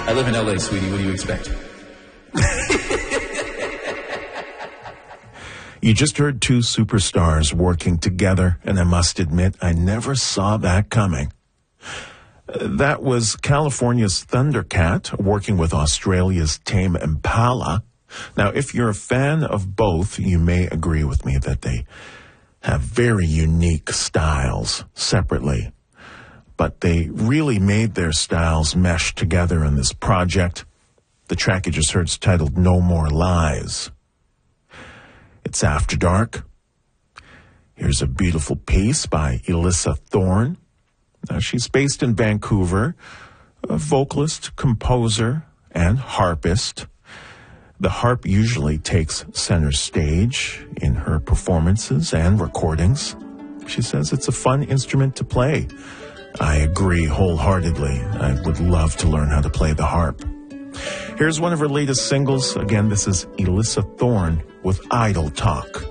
I live in L.A., sweetie. What do you expect? You just heard two superstars working together, and I must admit, I never saw that coming. That was California's Thundercat working with Australia's Tame Impala. Now, if you're a fan of both, you may agree with me that they have very unique styles separately. But they really made their styles mesh together in this project. The track you just heard is titled No More Lies. It's After Dark. Here's a beautiful piece by Elissa Thorne. Now, she's based in Vancouver, a vocalist, composer, and harpist. The harp usually takes center stage in her performances and recordings. She says it's a fun instrument to play. I agree wholeheartedly. I would love to learn how to play the harp. Here's one of her latest singles. Again, this is Elissa Thorne with Idle Talk.